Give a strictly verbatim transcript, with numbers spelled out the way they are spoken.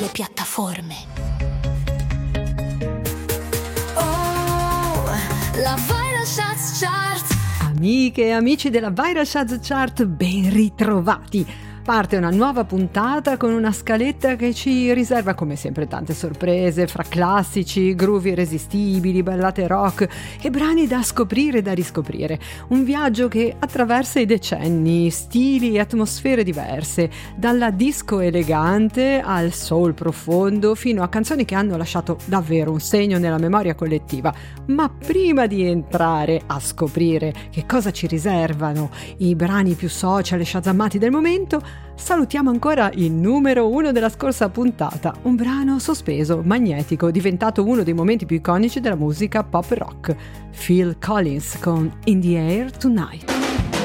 le piattaforme. Oh, la Viral Charts Chart. Amiche e amici della Viral Charts Chart, ben ritrovati! Parte una nuova puntata con una scaletta che ci riserva come sempre tante sorprese, fra classici, groove irresistibili, ballate rock e brani da scoprire e da riscoprire. Un viaggio che attraversa i decenni, stili e atmosfere diverse, dalla disco elegante al soul profondo fino a canzoni che hanno lasciato davvero un segno nella memoria collettiva. Ma prima di entrare a scoprire che cosa ci riservano i brani più social e shazammati del momento, salutiamo ancora il numero uno della scorsa puntata, un brano sospeso, magnetico, diventato uno dei momenti più iconici della musica pop rock, Phil Collins con In the Air Tonight.